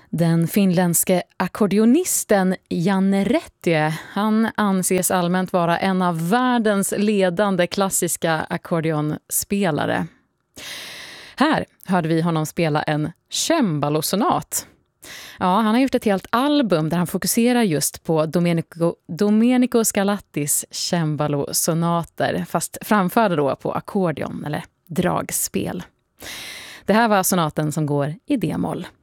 Den finländske ackordionisten Janne Rättö, han anses allmänt vara en av världens ledande klassiska ackordeonspelare. Här hörde vi honom spela en cembalosonat. Ja, han har gjort ett helt album där han fokuserar just på Domenico Scarlattis cembalosonater, fast framförda då på ackordeon eller dragspel. Det här var sonaten som går i D-moll.